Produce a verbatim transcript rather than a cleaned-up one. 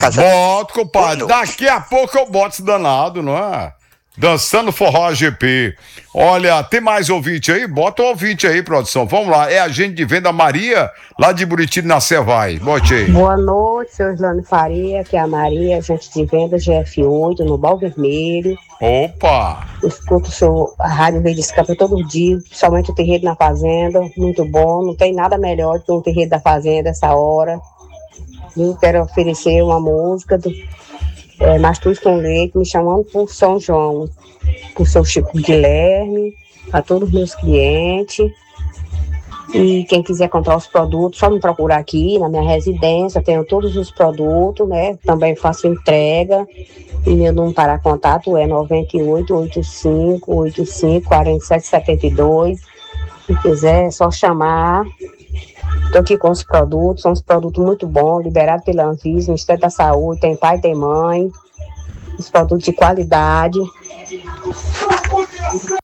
casa. Boto, compadre. Daqui a pouco eu boto esse danado, não é? Dançando forró G P. Olha, tem mais ouvinte aí? Bota o ouvinte aí, produção. Vamos lá. É a agente de venda Maria, lá de Buriti, na Cevai. Bote aí. Boa noite, seu Islane Faria, que é a Maria, agente de venda G F oito, no Bal Vermelho. Opa! Eu escuto o seu, a Rádio Verde Escapa todo dia, somente o Terreiro na Fazenda, muito bom. Não tem nada melhor do que um Terreiro da Fazenda essa hora. Eu quero oferecer uma música do é, Mastruz com Leite, me chamando por São João, por seu Chico Guilherme, para todos os meus clientes. E quem quiser comprar os produtos, só me procurar aqui na minha residência, tenho todos os produtos, né? Também faço entrega. E meu número para contato é noventa e oito, oitenta e cinco, oitenta e cinco, quarenta e sete, setenta e dois. Se quiser, é só chamar. Estou aqui com os produtos, são uns produtos muito bons, liberados pela Anvisa, Ministério da Saúde, tem pai, tem mãe, os produtos de qualidade.